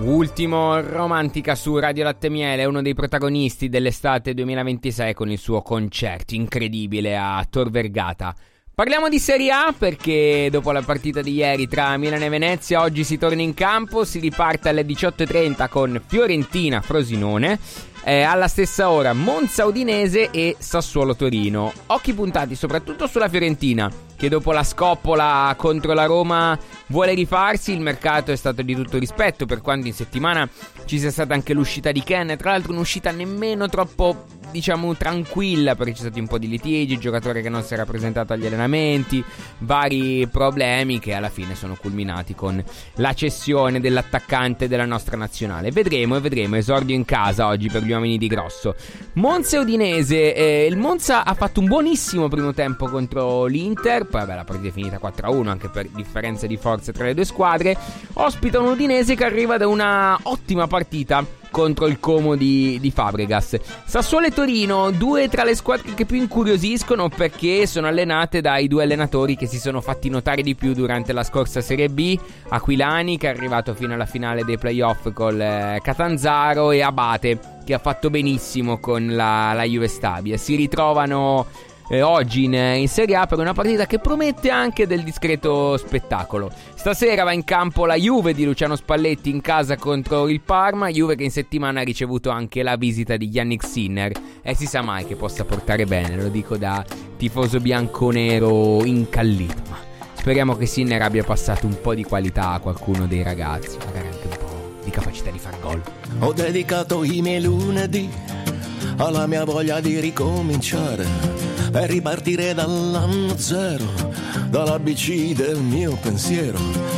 Ultimo Romantica su Radio Latte Miele, uno dei protagonisti dell'estate 2026 con il suo concerto incredibile a Tor Vergata. Parliamo di Serie A perché dopo la partita di ieri tra Milan e Venezia oggi si torna in campo, si riparte alle 18:30 con Fiorentina-Frosinone, alla stessa ora Monza-Udinese e Sassuolo-Torino. Occhi puntati soprattutto sulla Fiorentina che dopo la scoppola contro la Roma vuole rifarsi. Il mercato è stato di tutto rispetto, per quanto in settimana ci sia stata anche l'uscita di Ken, tra l'altro un'uscita nemmeno troppo, diciamo, tranquilla, perché ci sono stati un po' di litigi, il giocatore che non si era presentato agli allenamenti, vari problemi che alla fine sono culminati con la cessione dell'attaccante della nostra nazionale. Vedremo, esordio in casa oggi per gli uomini di Grosso. Monza e Udinese, il Monza ha fatto un buonissimo primo tempo contro l'Inter, poi vabbè la partita è finita 4-1 anche per differenza di forze tra le due squadre. Ospita un Udinese che arriva da una ottima partita contro il Como di Fabregas. Sassuolo e Torino, due tra le squadre che più incuriosiscono perché sono allenate dai due allenatori che si sono fatti notare di più durante la scorsa Serie B: Aquilani, che è arrivato fino alla finale dei playoff col Catanzaro, e Abate, che ha fatto benissimo con la Juve Stabia. Si ritrovano oggi in Serie A per una partita che promette anche del discreto spettacolo. Stasera va in campo la Juve di Luciano Spalletti in casa contro il Parma, Juve che in settimana ha ricevuto anche la visita di Yannick Sinner e si sa mai che possa portare bene, lo dico da tifoso bianconero incallito, ma speriamo che Sinner abbia passato un po' di qualità a qualcuno dei ragazzi, magari anche un po' di capacità di far gol. Ho dedicato i miei lunedì alla mia voglia di ricominciare e ripartire dall'anno zero, dall'ABC del mio pensiero.